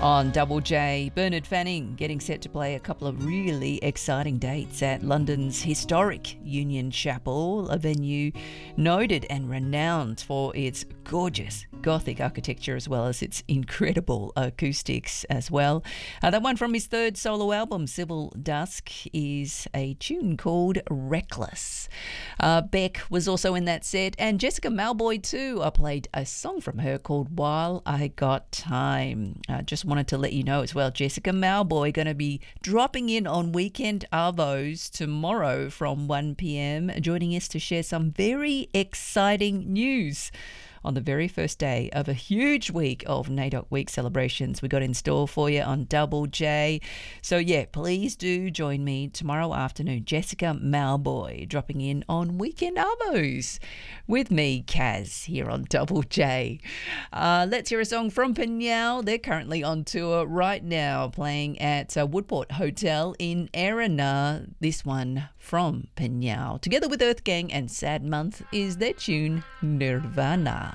On Double J, Bernard Fanning getting set to play a couple of really exciting dates at London's historic Union Chapel, a venue noted and renowned for its gorgeous Gothic architecture as well as its incredible acoustics as well. That one from his third solo album, Civil Dusk, is a tune called Reckless. Beck was also in that set, and Jessica Mauboy too. I played a song from her called While I Got Time. Just wanted to let you know as well, Jessica Mauboy going to be dropping in on Weekend Arvos tomorrow from 1 p.m, joining us to share some very exciting news on the very first day of a huge week of NAIDOC Week celebrations we got in store for you on Double J. So yeah, please do join me tomorrow afternoon. Jessica Mauboy dropping in on Weekend Arvos with me, Kaz, here on Double J. Let's hear a song from Pinyao. They're currently on tour right now, playing at Woodport Hotel in Erina. This one from Pinyao, together with Earth Gang and Sad Month, is their tune Nirvana.